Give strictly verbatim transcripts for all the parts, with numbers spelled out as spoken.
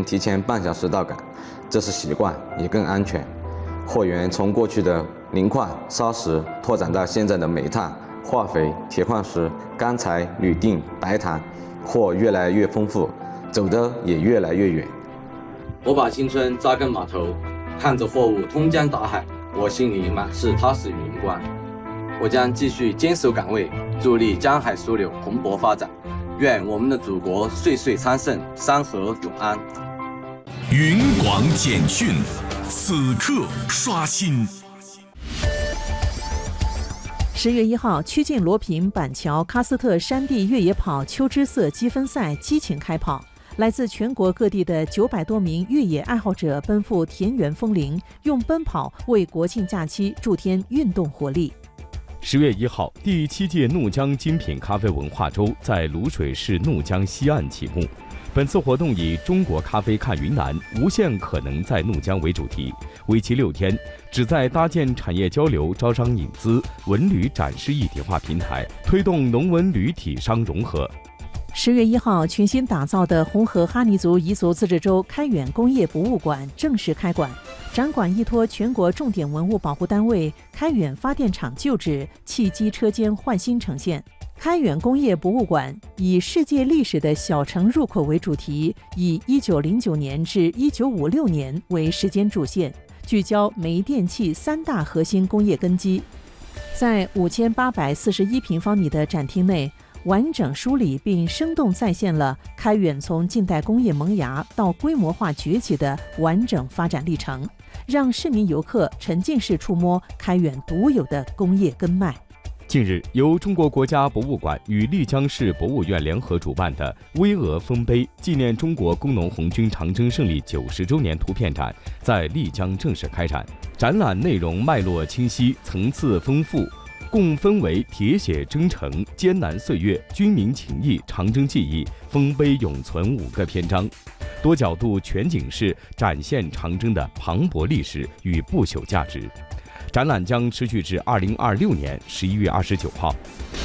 员提前半小时到岗，这是习惯，也更安全。货源从过去的磷矿、烧石拓展到现在的煤炭、化肥、铁矿石、钢材、铝锭、白糖，货越来越丰富，走得也越来越远。 我把青春扎根码头，看着货物通江达海，我心里满是踏实与光。我将继续坚守岗位，助力江海枢纽蓬勃发展。愿我们的祖国岁岁昌盛，山河永安。 云广简讯，此刻刷新。 十月一号，曲靖罗平板桥喀斯特山地越野跑秋之色积分赛激情开跑。来自全国各地的九百多名越野爱好者奔赴田园枫林，用奔跑为国庆假期助添运动活力。 十月一号，第七届怒江精品咖啡文化周在卤水市怒江西岸启幕。本次活动以“中国咖啡看云南，无限可能在怒江”为主题，为期六天，旨在搭建产业交流、招商引资、文旅展示一体化平台，推动农文旅体商融合。 十月一号，全新打造的红河哈尼族彝族自治州开远工业博物馆正式开馆。展馆依托全国重点文物保护单位开远发电厂旧址汽机车间焕新呈现。开远工业博物馆以世界历史的小城入口为主题，以一九零九年至一九五六年为时间主线，聚焦煤电气三大核心工业根基。在五千八百四十一平方米的展厅内，完整梳理并生动再现了开远从近代工业萌芽到规模化崛起的完整发展历程，让市民游客沉浸式触摸开远独有的工业根脉。 近日，由中国国家博物馆与丽江市博物院联合主办的巍峨丰碑纪念中国工农红军长征胜利九十周年图片展在丽江正式开展。展览内容脉络清晰，层次丰富，共分为铁血征程、艰难岁月、军民情谊、长征记忆、丰碑永存五个篇章，多角度全景式展现长征的磅礴历史与不朽价值。展览将持续至二零二六年十一月二十九号。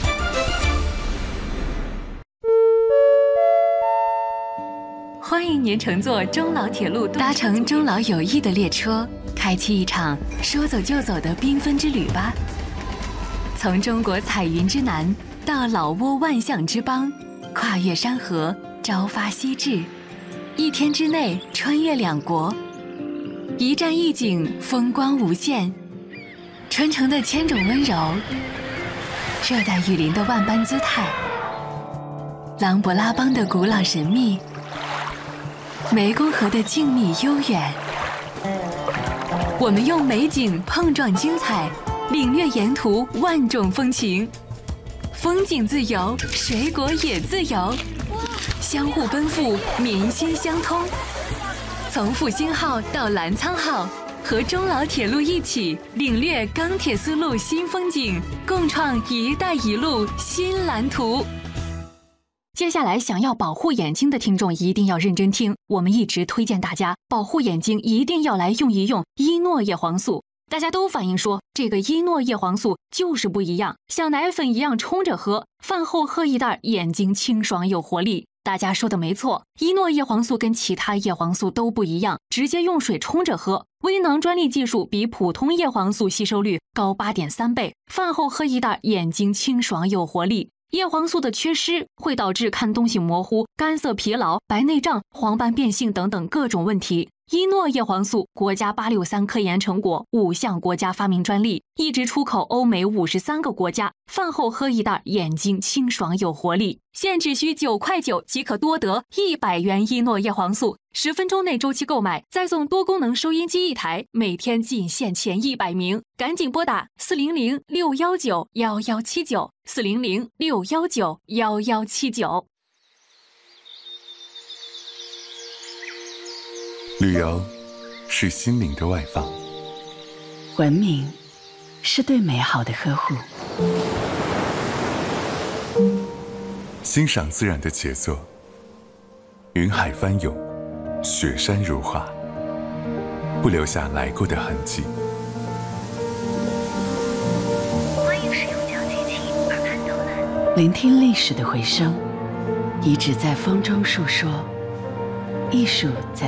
欢迎您乘坐中老铁路，搭乘中老友谊的列车，开启一场说走就走的缤纷之旅吧。从中国彩云之南到老挝万象之邦，跨越山河，朝发夕至，一天之内穿越两国，一站一景，风光无限。传承的千种温柔，热带雨林的万般姿态，琅勃拉邦的古老神秘，湄公河的静谧悠远。我们用美景碰撞精彩，领略沿途万种风情。风景自由，水果也自由，相互奔赴，民心相通。从复兴号到澜沧号，和中老铁路一起领略钢铁丝路新风景，共创“一带一路”新蓝图。接下来，想要保护眼睛的听众一定要认真听，我们一直推荐大家保护眼睛一定要来用一用伊诺叶黄素。大家都反映说，这个伊诺叶黄素就是不一样，像奶粉一样冲着喝，饭后喝一袋，眼睛清爽有活力。大家说的没错，伊诺叶黄素跟其他叶黄素都不一样，直接用水冲着喝。微囊专利技术比普通叶黄素吸收率高 八点三 倍，饭后喝一袋，眼睛清爽有活力。叶黄素的缺失会导致看东西模糊、干涩疲劳、白内障、黄斑变性等等各种问题。伊诺叶黄素国家八六三科研成果，五项国家发明专利，一直出口欧美五十三个国家。饭后喝一袋，眼睛清爽有活力。现只需九块九即可多得一百元伊诺叶黄素，十分钟内周期购买，再送多功能收音机一台，每天仅限前一百名，赶紧拨打四零零六幺九幺幺七九四零零六幺九幺幺七九。 旅游是心灵的外放， 文明是对美好的呵护， 欣赏自然的杰作，云海翻涌，雪山如画，不留下来过的痕迹。 欢迎使用小机器耳畔导览，聆听历史的回声，遗址在风中述说，艺术在